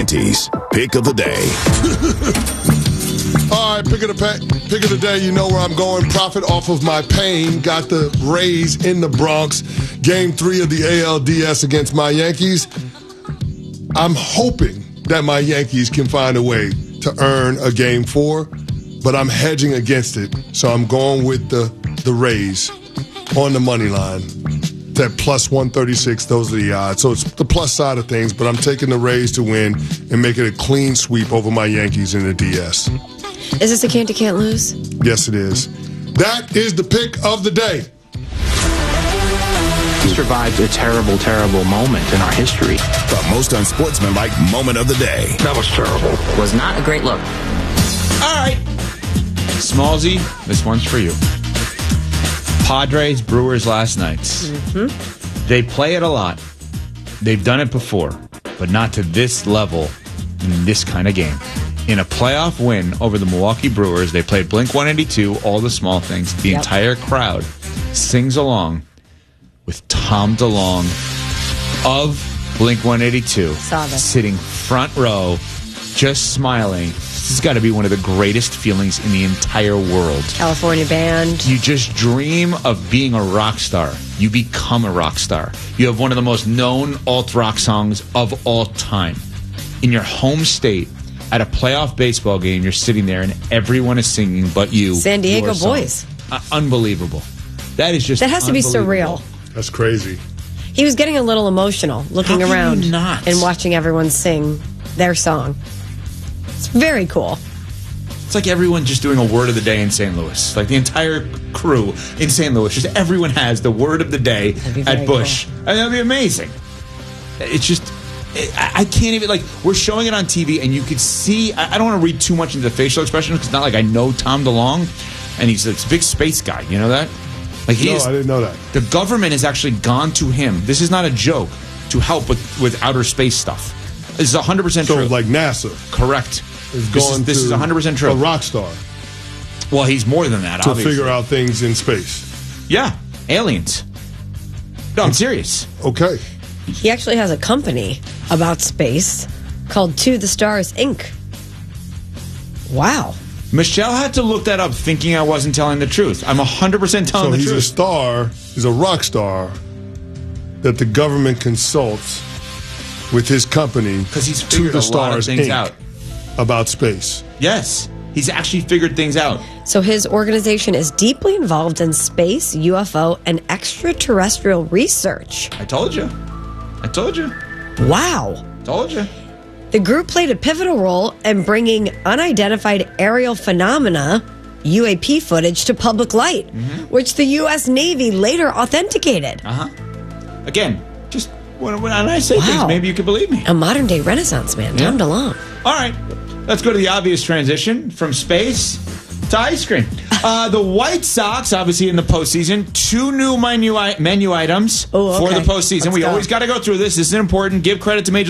Canty's Pick of the Day. All right, pick of the day. You know where I'm going. Profit off of my pain. Got the Rays in the Bronx. Game 3 of the ALDS against my Yankees. I'm hoping that my Yankees can find a way to earn a Game 4, but I'm hedging against it. So I'm going with the Rays on the money line. It's at plus 136. Those are the odds. So it's the plus side of things, but I'm taking the Rays to win and make it a clean sweep over my Yankees in the DS. Is this a Canty Can't Lose? Yes, it is. That is the pick of the day. We survived a terrible, terrible moment in our history. The most unsportsmanlike moment of the day. That was terrible. Was not a great look. All right. Smallsy, this one's for you. Padres, Brewers last night. Mm-hmm. They play it a lot. They've done it before, but not to this level in this kind of game. In a playoff win over the Milwaukee Brewers, they played Blink-182, All the Small Things. The entire crowd sings along with Tom DeLonge of Blink-182 sitting front row, just smiling. This has got to be one of the greatest feelings in the entire world. California band. You just dream of being a rock star. You become a rock star. You have one of the most known alt-rock songs of all time. In your home state, at a playoff baseball game, you're sitting there and everyone is singing but you. San Diego Boys. Unbelievable. That is just That has to be surreal. That's crazy. He was getting a little emotional looking around and watching everyone sing their song. It's very cool. It's like everyone just doing a word of the day in St. Louis. Like the entire crew in St. Louis, just everyone has the word of the day at Busch. Cool. And that'd be amazing. It's just... I can't even, like, we're showing it on TV, and you could see, I don't want to read too much into the facial expression, because it's not like I know Tom DeLonge, and he's a big space guy, you know that? Like I didn't know that. The government has actually gone to him, this is not a joke, to help with outer space stuff. This is 100% true. So, like NASA. Correct. This is 100% true. A rock star. Well, he's more than that, obviously. To figure out things in space. Yeah. Aliens. No, I'm serious. Okay. He actually has a company about space called To the Stars, Inc. Wow. Michelle had to look that up thinking I wasn't telling the truth. I'm 100% telling the truth. So he's a star, he's a rock star that the government consults with his company because he's To figured the a lot of Stars, things Inc. out about space. Yes. He's actually figured things out. So his organization is deeply involved in space, UFO, and extraterrestrial research. I told you. Wow. Told you. The group played a pivotal role in bringing unidentified aerial phenomena, UAP footage, to public light, which the U.S. Navy later authenticated. Again, just when I say things, maybe you can believe me. A modern-day Renaissance man, Tom DeLonge. All right. Let's go to the obvious transition from space to ice cream. The White Sox, obviously in the postseason, 2 new menu items for the postseason. We always got to go through this. This is important. Give credit to Major